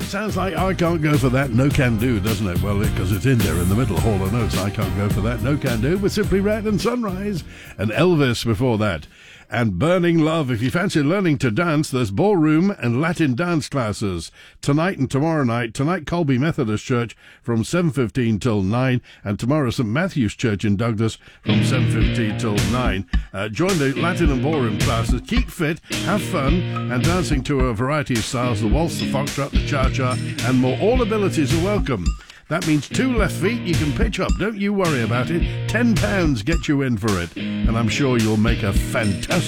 Sounds like I Can't Go For That, No Can Do, doesn't it? Well, because it's in there in the middle, Hall of Notes. I Can't Go For That, No Can Do, with Simply Red and Sunrise, and Elvis before that. And Burning Love. If you fancy learning to dance, there's ballroom and Latin dance classes tonight and tomorrow night. Tonight, Colby Methodist Church from 7:15 till 9, and tomorrow St Matthew's Church in Douglas from 7:15 till 9. Join the Latin and ballroom classes. Keep fit, have fun, and dancing to a variety of styles: the waltz, the foxtrot, the cha-cha, and more. All abilities are welcome. That means 2 left feet, you can pitch up. Don't you worry about it. £10 gets you in for it. And I'm sure you'll make a fantastic